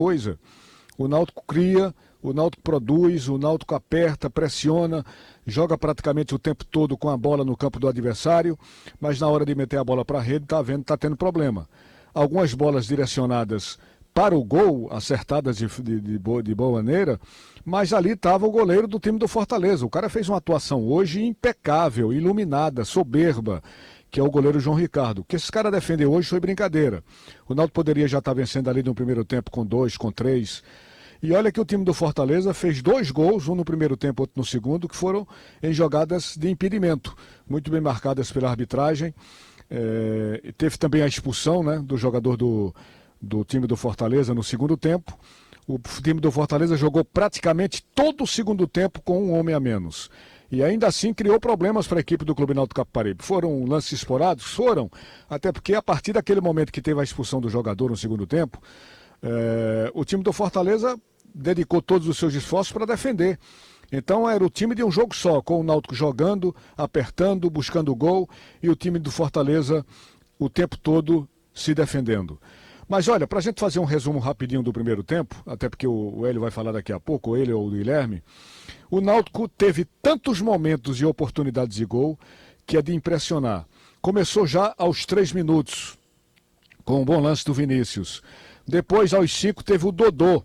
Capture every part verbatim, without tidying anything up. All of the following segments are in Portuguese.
coisa. O Náutico cria, o Náutico produz, o Náutico aperta, pressiona, joga praticamente o tempo todo com a bola no campo do adversário, mas na hora de meter a bola para a rede, está vendo, está tendo problema. Algumas bolas direcionadas para o gol, acertadas de, de, de, boa, de boa maneira, mas ali estava o goleiro do time do Fortaleza. O cara fez uma atuação hoje impecável, iluminada, soberba, que é o goleiro João Ricardo. O que esse cara defendeu hoje foi brincadeira. O Náutico poderia já estar vencendo ali no primeiro tempo com dois, com três. E olha que o time do Fortaleza fez dois gols, um no primeiro tempo, outro no segundo, que foram em jogadas de impedimento, muito bem marcadas pela arbitragem. É, teve também a expulsão, né, do jogador do, do time do Fortaleza no segundo tempo. O time do Fortaleza jogou praticamente todo o segundo tempo com um homem a menos. E ainda assim criou problemas para a equipe do Clube Náutico Capibaribe. Foram lances esporádicos? Foram. Até porque a partir daquele momento que teve a expulsão do jogador no segundo tempo, é, o time do Fortaleza dedicou todos os seus esforços para defender. Então era o time de um jogo só, com o Náutico jogando, apertando, buscando gol, e o time do Fortaleza o tempo todo se defendendo. Mas olha, para a gente fazer um resumo rapidinho do primeiro tempo, até porque o, o Hélio vai falar daqui a pouco, ou ele ou o Guilherme, o Náutico teve tantos momentos e oportunidades de gol que é de impressionar. Começou já aos três minutos, com um bom lance do Vinícius. Depois, aos cinco, teve o Dodô,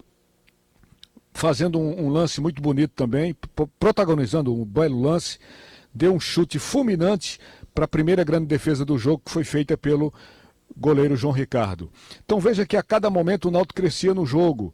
fazendo um, um lance muito bonito também, protagonizando um belo lance, deu um chute fulminante para a primeira grande defesa do jogo, que foi feita pelo goleiro João Ricardo. Então veja que a cada momento o Náutico crescia no jogo.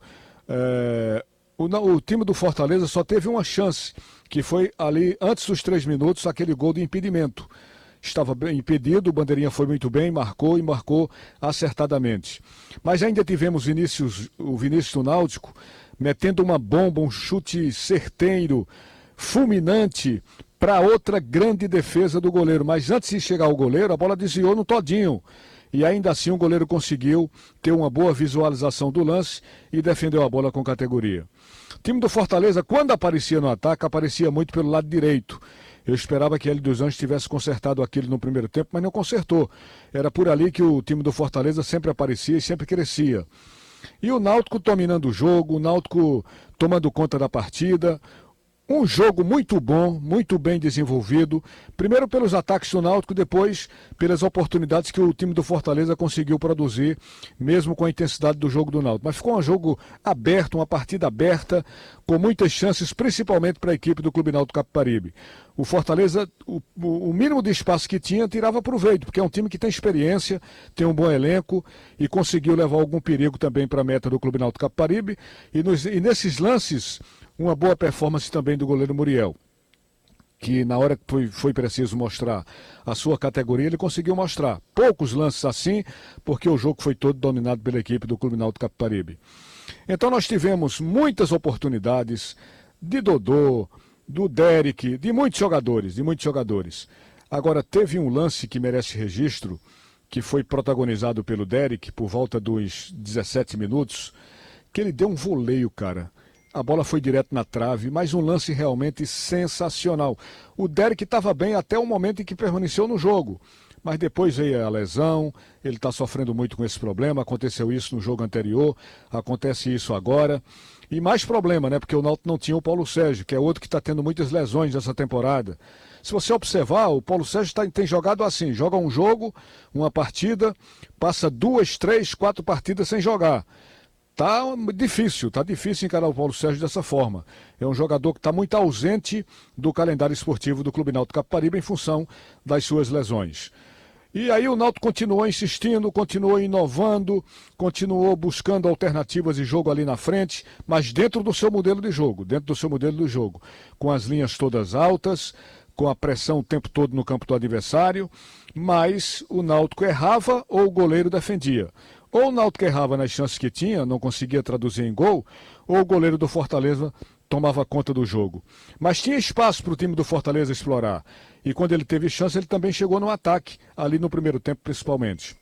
É, o, o time do Fortaleza só teve uma chance, que foi ali, antes dos três minutos, aquele gol de impedimento. Estava bem impedido, o Bandeirinha foi muito bem, marcou e marcou acertadamente. Mas ainda tivemos Vinícius, o Vinícius do Náutico, metendo uma bomba, um chute certeiro, fulminante, para outra grande defesa do goleiro. Mas antes de chegar ao goleiro, a bola desviou no todinho. E ainda assim o goleiro conseguiu ter uma boa visualização do lance e defendeu a bola com categoria. O time do Fortaleza, quando aparecia no ataque, aparecia muito pelo lado direito. Eu esperava que Hélio dos Anjos tivesse consertado aquilo no primeiro tempo, mas não consertou. Era por ali que o time do Fortaleza sempre aparecia e sempre crescia. E o Náutico dominando o jogo, o Náutico tomando conta da partida. Um jogo muito bom, muito bem desenvolvido, primeiro pelos ataques do Náutico, depois pelas oportunidades que o time do Fortaleza conseguiu produzir, mesmo com a intensidade do jogo do Náutico. Mas ficou um jogo aberto, uma partida aberta, com muitas chances, principalmente para a equipe do Clube Náutico Capibaribe. O Fortaleza, o, o mínimo de espaço que tinha, tirava proveito, porque é um time que tem experiência, tem um bom elenco e conseguiu levar algum perigo também para a meta do Clube Náutico Capibaribe. E, nos, e nesses lances, uma boa performance também do goleiro Muriel, que na hora que foi, foi preciso mostrar a sua categoria, ele conseguiu mostrar. Poucos lances assim, porque o jogo foi todo dominado pela equipe do Clube Náutico Capibaribe. Então nós tivemos muitas oportunidades de Dodô, do Derek, de muitos jogadores, de muitos jogadores. Agora, teve um lance que merece registro, que foi protagonizado pelo Derek por volta dos dezessete minutos, que ele deu um voleio, cara. A bola foi direto na trave, mas um lance realmente sensacional. O Derek estava bem até o momento em que permaneceu no jogo. Mas depois veio a lesão, ele está sofrendo muito com esse problema, aconteceu isso no jogo anterior, acontece isso agora. E mais problema, né? Porque o Náutico não tinha o Paulo Sérgio, que é outro que está tendo muitas lesões nessa temporada. Se você observar, o Paulo Sérgio tá, tem jogado assim, joga um jogo, uma partida, passa duas, três, quatro partidas sem jogar. Tá difícil, tá difícil encarar o Paulo Sérgio dessa forma. É um jogador que está muito ausente do calendário esportivo do Clube Náutico Capibaribe em função das suas lesões. E aí o Náutico continuou insistindo, continuou inovando, continuou buscando alternativas de jogo ali na frente, mas dentro do seu modelo de jogo, dentro do seu modelo de jogo, com as linhas todas altas, com a pressão o tempo todo no campo do adversário, mas o Náutico errava ou o goleiro defendia. Ou o Náutico errava nas chances que tinha, não conseguia traduzir em gol, ou o goleiro do Fortaleza tomava conta do jogo. Mas tinha espaço para o time do Fortaleza explorar. E quando ele teve chance, ele também chegou no ataque, ali no primeiro tempo principalmente.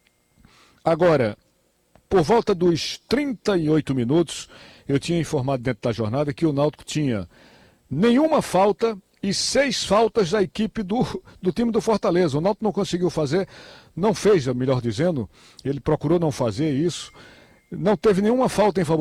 Agora, por volta dos trinta e oito minutos, eu tinha informado dentro da jornada que o Náutico tinha nenhuma falta e seis faltas da equipe do, do time do Fortaleza. O Náutico não conseguiu fazer, não fez, melhor dizendo, ele procurou não fazer isso, não teve nenhuma falta em favor